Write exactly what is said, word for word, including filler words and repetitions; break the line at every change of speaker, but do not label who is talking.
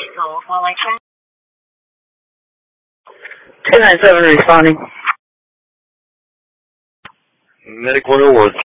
while I try. ten nine seven responding.
Medic one oh one.